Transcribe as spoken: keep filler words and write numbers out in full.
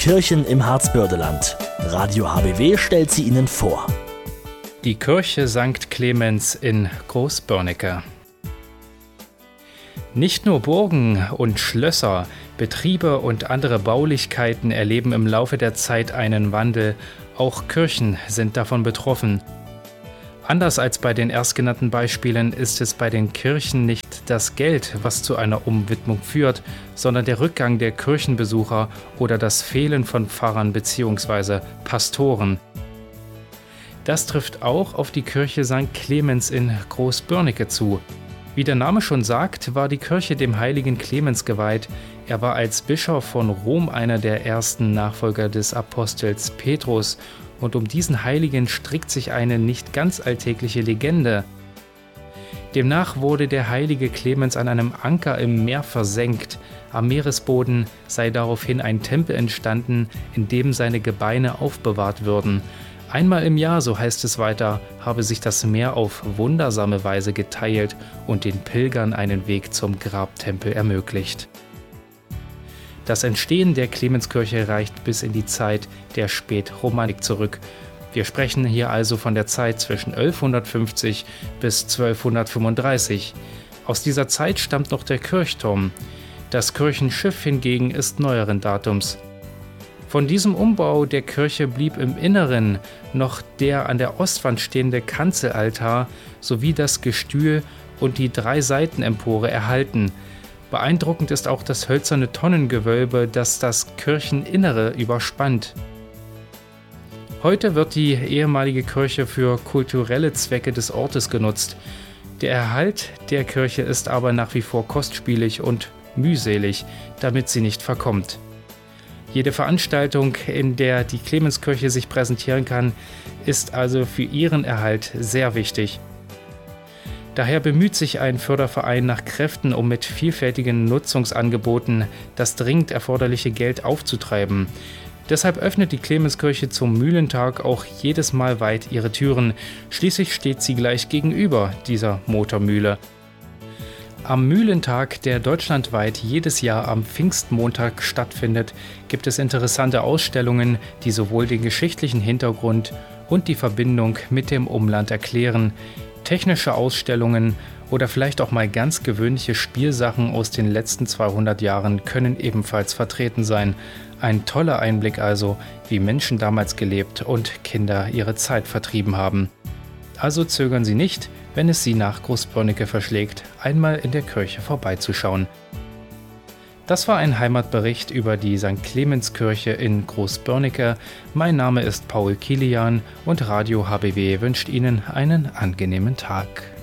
Kirchen im Harzbördeland. Radio H B W stellt sie Ihnen vor. Die Kirche Sankt Clemens in Großbörnecke. Nicht nur Burgen und Schlösser, Betriebe und andere Baulichkeiten erleben im Laufe der Zeit einen Wandel, auch Kirchen sind davon betroffen. Anders als bei den erstgenannten Beispielen ist es bei den Kirchen nicht das Geld, was zu einer Umwidmung führt, sondern der Rückgang der Kirchenbesucher oder das Fehlen von Pfarrern bzw. Pastoren. Das trifft auch auf die Kirche Sankt Clemens in Großbörnecke zu. Wie der Name schon sagt, war die Kirche dem heiligen Clemens geweiht. Er war als Bischof von Rom einer der ersten Nachfolger des Apostels Petrus. Und um diesen Heiligen strickt sich eine nicht ganz alltägliche Legende. Demnach wurde der heilige Clemens an einem Anker im Meer versenkt. Am Meeresboden sei daraufhin ein Tempel entstanden, in dem seine Gebeine aufbewahrt würden. Einmal im Jahr, so heißt es weiter, habe sich das Meer auf wundersame Weise geteilt und den Pilgern einen Weg zum Grabtempel ermöglicht. Das Entstehen der Clemenskirche reicht bis in die Zeit der Spätromanik zurück. Wir sprechen hier also von der Zeit zwischen elfhundertfünfzig bis zwölfhundertfünfunddreißig. Aus dieser Zeit stammt noch der Kirchturm. Das Kirchenschiff hingegen ist neueren Datums. Von diesem Umbau der Kirche blieb im Inneren noch der an der Ostwand stehende Kanzelaltar sowie das Gestühl und die drei Seitenempore erhalten. Beeindruckend ist auch das hölzerne Tonnengewölbe, das das Kircheninnere überspannt. Heute wird die ehemalige Kirche für kulturelle Zwecke des Ortes genutzt. Der Erhalt der Kirche ist aber nach wie vor kostspielig und mühselig, damit sie nicht verkommt. Jede Veranstaltung, in der die Clemenskirche sich präsentieren kann, ist also für ihren Erhalt sehr wichtig. Daher bemüht sich ein Förderverein nach Kräften, um mit vielfältigen Nutzungsangeboten das dringend erforderliche Geld aufzutreiben. Deshalb öffnet die Clemenskirche zum Mühlentag auch jedes Mal weit ihre Türen. Schließlich steht sie gleich gegenüber dieser Motormühle. Am Mühlentag, der deutschlandweit jedes Jahr am Pfingstmontag stattfindet, gibt es interessante Ausstellungen, die sowohl den geschichtlichen Hintergrund und die Verbindung mit dem Umland erklären. Technische Ausstellungen oder vielleicht auch mal ganz gewöhnliche Spielsachen aus den letzten zweihundert Jahren können ebenfalls vertreten sein. Ein toller Einblick also, wie Menschen damals gelebt und Kinder ihre Zeit vertrieben haben. Also zögern Sie nicht, wenn es Sie nach Großbörnecke verschlägt, einmal in der Kirche vorbeizuschauen. Das war ein Heimatbericht über die Sankt Clemenskirche in Großbörnecke. Mein Name ist Paul Kilian und Radio H B W wünscht Ihnen einen angenehmen Tag.